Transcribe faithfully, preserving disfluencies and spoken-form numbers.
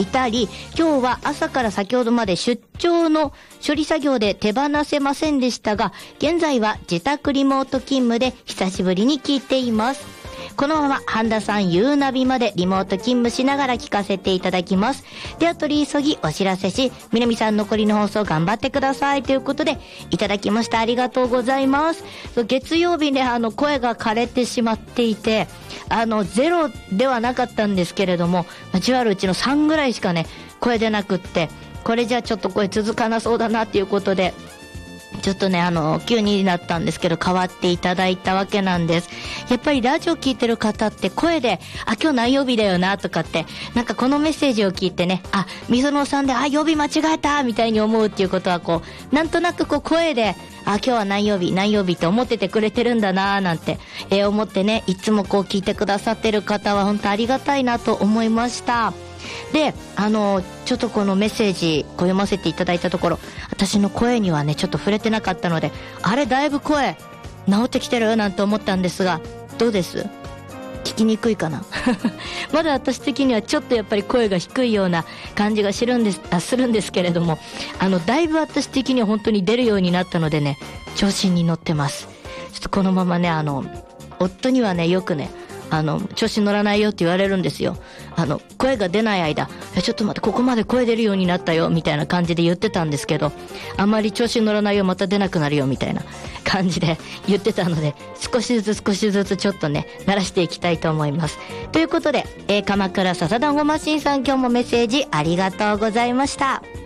いたり、今日は朝から先ほどまで出張の処理作業で手放せませんでしたが、現在は自宅リモート勤務で久しぶりに聞いています。このまま半田さんゆうナビまでリモート勤務しながら聞かせていただきます。では取り急ぎお知らせし、南さん残りの放送頑張ってくださいということでいただきました。ありがとうございます。月曜日ね、あの声が枯れてしまっていて、あのゼロではなかったんですけれども、じゅうあるうちのさんぐらいしかね声出なくって、これじゃあちょっと声続かなそうだなっていうことで、ちょっとね、あの、急になったんですけど、変わっていただいたわけなんです。やっぱりラジオ聞いてる方って声で、あ、今日何曜日だよな、とかって、なんかこのメッセージを聞いてね、あ、みそのさんで、あ、曜日間違えた、みたいに思うっていうことは、こう、なんとなくこう声で、あ、今日は何曜日、何曜日って思っててくれてるんだな、なんて、えー、思ってね、いつもこう聞いてくださってる方は本当ありがたいなと思いました。で、あのちょっとこのメッセージこう読ませていただいたところ、私の声にはねちょっと触れてなかったので、あれだいぶ声治ってきてるなんて思ったんですが、どうです？聞きにくいかなまだ私的にはちょっとやっぱり声が低いような感じがするんです、あするんですけれども、あのだいぶ私的には本当に出るようになったのでね、調子に乗ってます。ちょっとこのままね、あの夫にはねよくね、あの調子乗らないよって言われるんですよ。あの声が出ない間、ちょっと待って、ここまで声出るようになったよみたいな感じで言ってたんですけど、あんまり調子乗らないよ、また出なくなるよみたいな感じで言ってたので、少しずつ少しずつちょっとね慣らしていきたいと思います。ということで、えー、鎌倉笹団子マシンさん、今日もメッセージありがとうございました。